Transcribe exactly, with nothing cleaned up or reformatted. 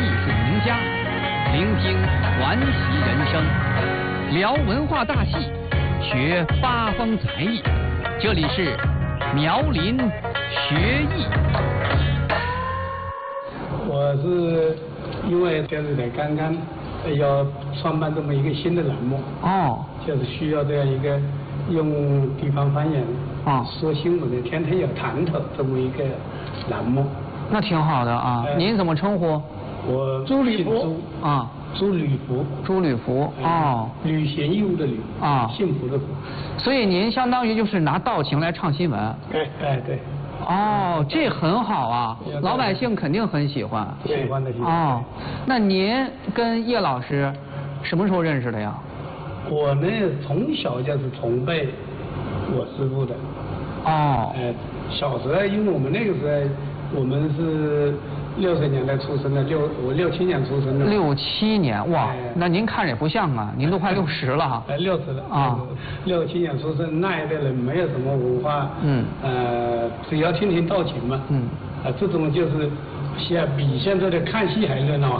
艺术名家，聆听传奇人生，聊文化大戏，学八方才艺。这里是苗林学艺。 我是因为电视台刚刚要创办这么一个新的栏目， 哦， 就是需要这样一个用地方方言啊说新闻的，天天有谈头这么一个栏目。 那挺好的啊。呃、您怎么称呼？ 我朱履福啊， 朱履福， 朱履福哦， 履行义务的履啊，幸福的福。 所以您相当于就是拿道情来唱新闻。 哎哎对。 哦，这很好啊，老百姓肯定很喜欢。 喜欢的喜欢。 哦，那您跟叶老师什么时候认识的呀？ 我呢，从小就是崇拜我师父的。 哦。 呃，小时候，因为我们那个时候，我们是六十年代出生的，六我六七年出生的。 六七年，哇，哎、那您看着也不像啊，您都快六十了哈。 哎，六十了啊， 六七年出生，那一代人没有什么文化， 嗯， 呃，只要听听道情嘛， 嗯， 啊，这种就是现比现在的看戏还热闹。